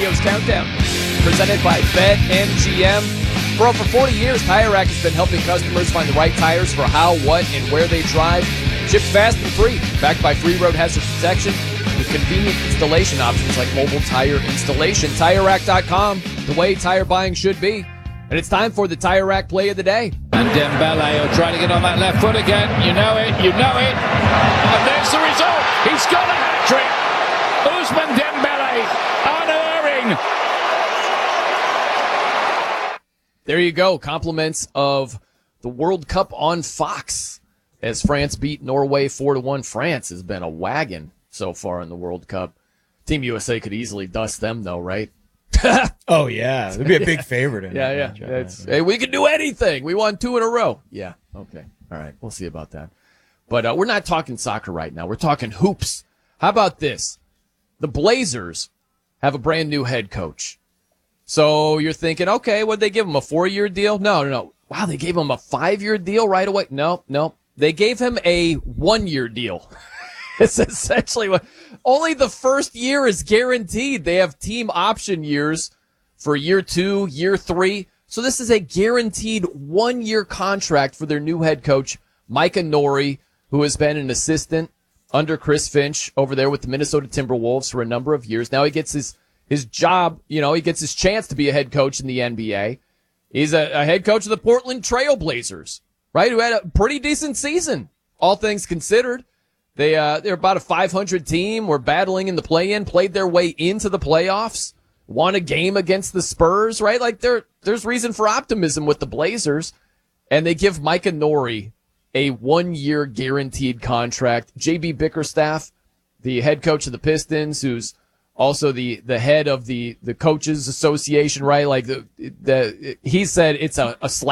Radio's Countdown, presented by BetMGM. For over 40 years, Tire Rack has been helping customers find the right tires for how, what, and where they drive. Shipped fast and free, backed by free road hazard protection, with convenient installation options like mobile tire installation. TireRack.com, the way tire buying should be. And it's time for the Tire Rack Play of the Day. And Dembele will try to get on that left foot again. You know it. And there's the result. He's got a hat-trick. Ousmane Dembele, unerring. There you go. Compliments of the World Cup on Fox as France beat Norway 4-1. France has been a wagon so far in the World Cup. Team USA could easily dust them, though, right? Oh, yeah. They'd be a big favorite in that match. Hey, we can do anything. We won 2 in a row. Yeah, okay. All right, we'll see about that. But we're not talking soccer right now. We're talking hoops. How about this? The Blazers have a brand new head coach. So you're thinking, okay, would they give him a 4-year deal? No. Wow, they gave him a 5-year deal right away? No. They gave him a 1-year deal. It's essentially what only the first year is guaranteed. They have team option years for year 2, year 3. So this is a guaranteed 1-year contract for their new head coach, Micah Nori, who has been an assistant under Chris Finch over there with the Minnesota Timberwolves for a number of years. Now he gets his job, he gets his chance to be a head coach in the NBA. He's a head coach of the Portland Trail Blazers, right? Who had a pretty decent season, all things considered. They're about a 500 team. Were battling in the play-in, played their way into the playoffs, won a game against the Spurs, right? Like there's reason for optimism with the Blazers. And they give Micah Nori a 1-year guaranteed contract. JB Bickerstaff, the head coach of the Pistons, who's also the head of the coaches association, right? Like he said it's a